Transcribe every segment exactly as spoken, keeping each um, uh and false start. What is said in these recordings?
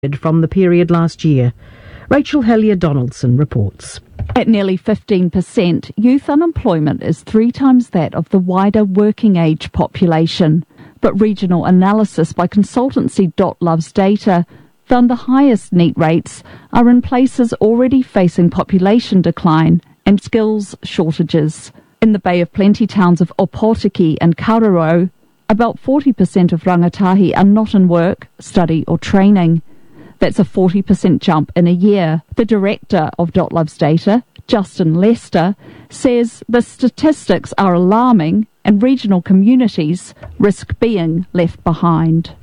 from the period last year. Rachel Hellier-Donaldson reports. At nearly fifteen percent, youth unemployment is three times that of the wider working age population. But regional analysis by consultancy Dot Loves Data found the highest NEET rates are in places already facing population decline and skills shortages. In the Bay of Plenty towns of Opotiki and Kawerau, about forty percent of rangatahi are not in work, study or training. That's a forty percent jump in a year. The director of Dot Loves Data, Justin Lester, says the statistics are alarming and regional communities risk being left behind.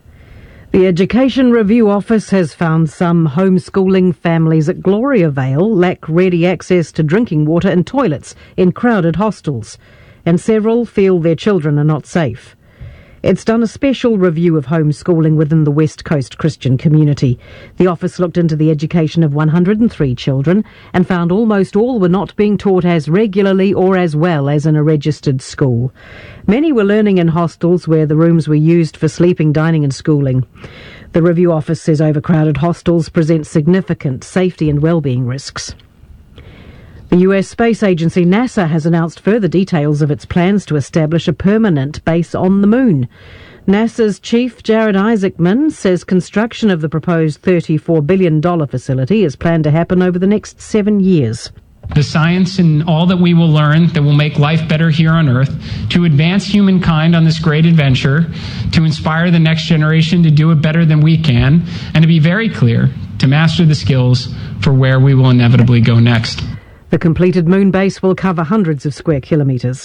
The Education Review Office has found some homeschooling families at Gloriavale lack ready access to drinking water and toilets in crowded hostels, and several feel their children are not safe. It's done a special review of homeschooling within the West Coast Christian community. The office looked into the education of one hundred and three children and found almost all were not being taught as regularly or as well as in a registered school. Many were learning in hostels where the rooms were used for sleeping, dining and schooling. The review office says overcrowded hostels present significant safety and well-being risks. The U S Space Agency NASA has announced further details of its plans to establish a permanent base on the moon. NASA's chief, Jared Isaacman, says construction of the proposed thirty-four billion dollars facility is planned to happen over the next seven years. The science and all that we will learn that will make life better here on Earth, to advance humankind on this great adventure, to inspire the next generation to do it better than we can, and to be very clear, to master the skills for where we will inevitably go next. The completed moon base will cover hundreds of square kilometres.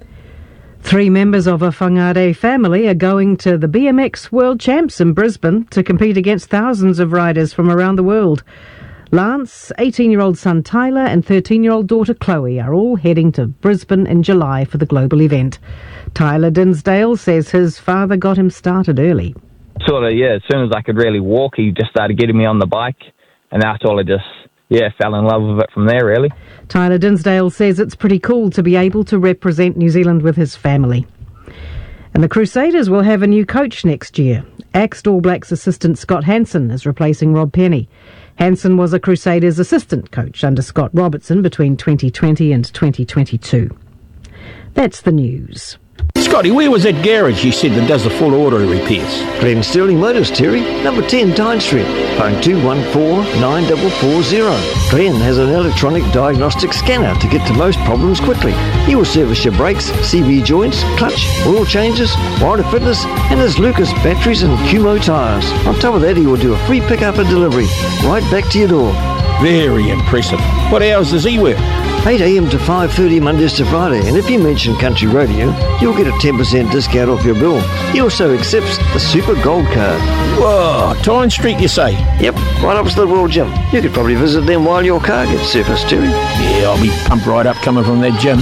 Three members of a Whangare family are going to the B M X World Champs in Brisbane to compete against thousands of riders from around the world. Lance, eighteen-year-old son Tyler and thirteen-year-old daughter Chloe are all heading to Brisbane in July for the global event. Tyler Dinsdale says his father got him started early. Sort of, yeah, as soon as I could really walk, he just started getting me on the bike, and that's all I just... yeah, fell in love with it from there, really. Tyler Dinsdale says it's pretty cool to be able to represent New Zealand with his family. And the Crusaders will have a new coach next year. Axed All Blacks assistant Scott Hansen is replacing Rob Penny. Hansen was a Crusaders assistant coach under Scott Robertson between twenty twenty and twenty twenty-two. That's the news. Scotty, where was that garage you said that does the full auto repairs? Glen Sterling Motors, Terry, number ten Tyne Street, phone two one four, nine four four zero. Glen has an electronic diagnostic scanner to get to most problems quickly. He will service your brakes, C V joints, clutch, oil changes, warranty fitness, and his Lucas batteries and Kumho tyres. On top of that, he will do a free pickup and delivery right back to your door. Very impressive. What hours does he work? eight a.m. to five thirty Mondays to Friday, and if you mention Country Radio, you'll get a ten percent discount off your bill. He also accepts the Super Gold Card. Whoa, Tyne Street you say? Yep, right opposite the World Gym. You could probably visit them while your car gets serviced too. Yeah, I'll be pumped right up coming from that gym.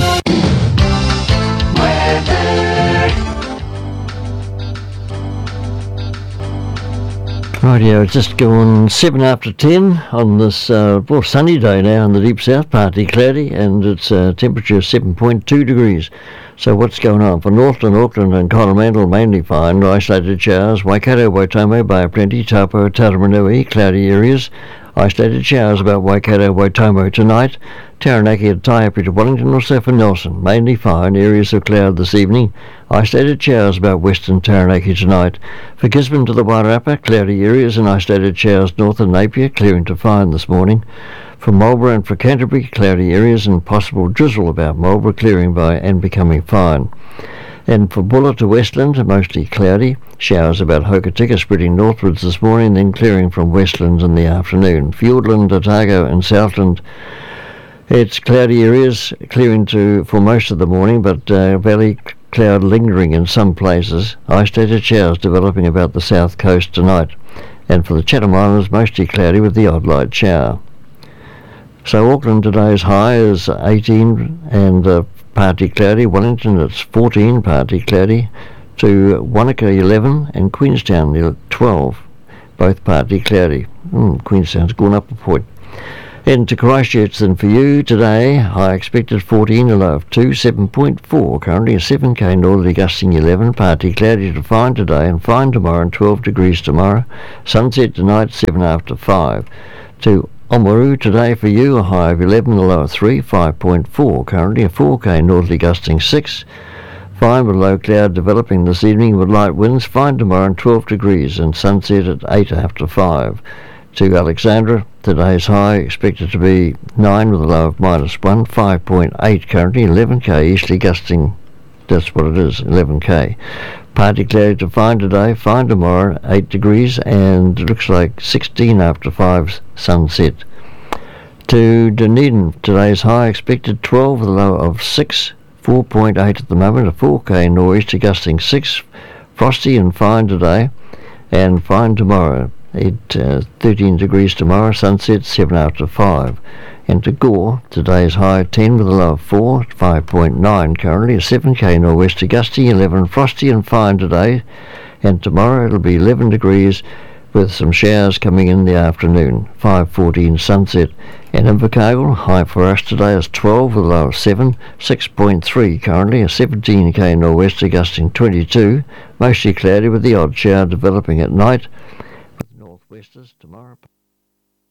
Rightio, it's just going seven after ten on this uh, well, sunny day now in the deep south, partly cloudy, and it's uh, temperature seven point two degrees. So what's going on? For Northland, Auckland and Coromandel, mainly fine, isolated showers. Waikato, Waitomo, Bay of Plenty, Taupo, Taramanui, cloudy areas. Isolated showers about Waikato, Waitomo tonight. Taranaki and Taiapi to Wellington, also for Nelson. Mainly fine, areas of cloud this evening. Isolated showers about western Taranaki tonight. For Gisborne to the Wairarapa, cloudy areas and isolated showers north of Napier, clearing to fine this morning. For Marlborough and for Canterbury, cloudy areas and possible drizzle about Marlborough, clearing by and becoming fine. And for Buller to Westland, mostly cloudy. Showers about Hokitika spreading northwards this morning, then clearing from Westlands in the afternoon. Fiordland, Otago and Southland, it's cloudy areas, clearing to for most of the morning, but uh, valley cloud lingering in some places. Isolated showers developing about the south coast tonight. And for the Chatham Islands, mostly cloudy with the odd light shower. So Auckland today's high is eighteen and uh, partly cloudy. Wellington it's fourteen, partly cloudy. To Wanaka eleven and Queenstown twelve, both partly cloudy. Mm, Queenstown's gone up a point. Into Christchurch then for you today, high expected fourteen, a low of two, seven point four, currently a seven K northerly gusting eleven, partly cloudy to fine today and fine tomorrow and twelve degrees tomorrow, sunset tonight seven after five. To Oamaru today for you, a high of eleven, a low of three, five point four, currently a four K northerly gusting six, fine with low cloud developing this evening with light winds, fine tomorrow and twelve degrees and sunset at eight after five. To Alexandra, today's high expected to be nine with a low of minus one, five point eight currently, eleven K easterly gusting, that's what it is, eleven K. Partly cloudy to fine today, fine tomorrow, eight degrees, and it looks like sixteen after five sunset. To Dunedin, today's high expected twelve with a low of six, four point eight at the moment, a four K nor'easter gusting six, frosty and fine today, and fine tomorrow. At uh, thirteen degrees tomorrow, sunset seven after five. And to Gore, today's high ten with a low of four, five point nine currently, a seven K nor'wester gusty, eleven frosty and fine today, and tomorrow it'll be eleven degrees with some showers coming in the afternoon, five fourteen sunset. And in Invercargill, high for us today is twelve with a low of seven, six point three currently, a seventeen K nor'wester gusting twenty-two, mostly cloudy with the odd shower developing at night. Northwesters tomorrow.